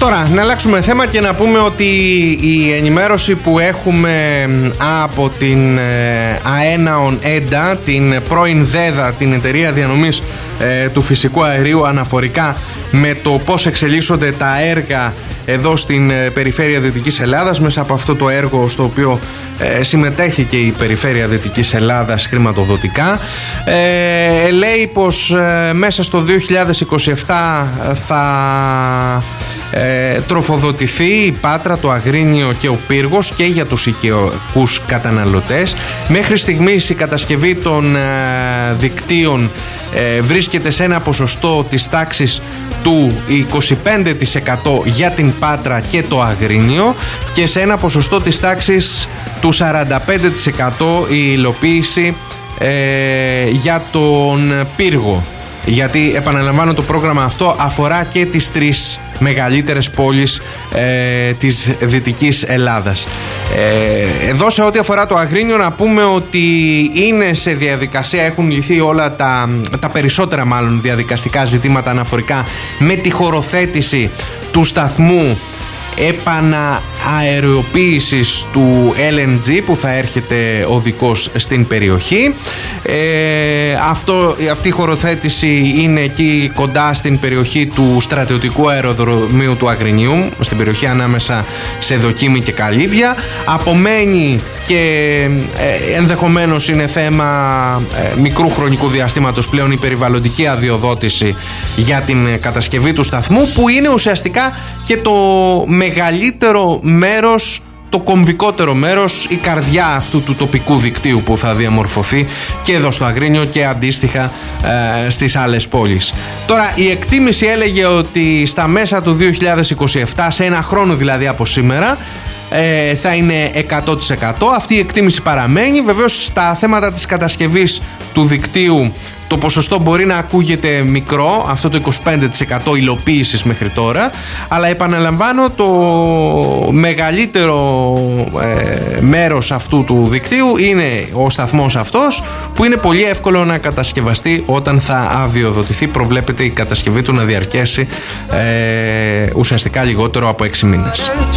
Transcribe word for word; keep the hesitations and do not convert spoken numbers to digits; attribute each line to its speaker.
Speaker 1: Τώρα, να αλλάξουμε θέμα και να πούμε ότι η ενημέρωση που έχουμε από την ΑΕΝΑΟΝ ΕΝΤΑ, την πρώην ΔΕΔΑ, την εταιρεία διανομής ε, του φυσικού αερίου, αναφορικά με το πώς εξελίσσονται τα έργα εδώ στην ε, περιφέρεια Δυτικής Ελλάδας, μέσα από αυτό το έργο στο οποίο ε, συμμετέχει και η περιφέρεια Δυτικής Ελλάδας χρηματοδοτικά, ε, λέει πως ε, μέσα στο δύο χιλιάδες είκοσι επτά θα ε, τροφοδοτηθεί η Πάτρα, το Αγρίνιο και ο Πύργος και για τους οικιακούς καταναλωτές. Μέχρι στιγμής η κατασκευή των ε, δικτύων ε, βρίσκεται σε ένα ποσοστό της τάξης του είκοσι πέντε τοις εκατό για την Πάτρα και το Αγρίνιο και σε ένα ποσοστό της τάξης του σαράντα πέντε τοις εκατό η υλοποίηση ε, για τον Πύργο. Γιατί, επαναλαμβάνω, το πρόγραμμα αυτό αφορά και τις τρεις μεγαλύτερες πόλεις ε, της Δυτικής Ελλάδας. Ε, εδώ σε ό,τι αφορά το Αγρίνιο να πούμε ότι είναι σε διαδικασία, έχουν λυθεί όλα τα, τα περισσότερα μάλλον διαδικαστικά ζητήματα αναφορικά με τη χωροθέτηση του σταθμού επανααεροποίησης του ελ εν τζι που θα έρχεται οδικός στην περιοχή. Ε, αυτό, αυτή η χωροθέτηση είναι εκεί κοντά στην περιοχή του στρατιωτικού αεροδρομίου του Αγρινίου, στην περιοχή ανάμεσα σε Δοκίμη και Καλύβια. Απομένει και ε, ενδεχομένως είναι θέμα ε, μικρού χρονικού διαστήματος πλέον η περιβαλλοντική αδειοδότηση για την κατασκευή του σταθμού, που είναι ουσιαστικά και το μεγαλύτερο μέρος, το κομβικότερο μέρος, η καρδιά αυτού του τοπικού δικτύου που θα διαμορφωθεί και εδώ στο Αγρίνιο και αντίστοιχα ε, στις άλλες πόλεις. Τώρα, η εκτίμηση έλεγε ότι στα μέσα του δύο χιλιάδες είκοσι επτά, σε ένα χρόνο δηλαδή από σήμερα, ε, θα είναι εκατό τοις εκατό. Αυτή η εκτίμηση παραμένει. Βεβαίως στα θέματα της κατασκευής του δικτύου το ποσοστό μπορεί να ακούγεται μικρό, αυτό το είκοσι πέντε τοις εκατό υλοποίησης μέχρι τώρα, αλλά επαναλαμβάνω, το μεγαλύτερο ε, μέρος αυτού του δικτύου είναι ο σταθμός αυτός, που είναι πολύ εύκολο να κατασκευαστεί όταν θα αδειοδοτηθεί. Προβλέπεται η κατασκευή του να διαρκέσει ε, ουσιαστικά λιγότερο από έξι μήνες.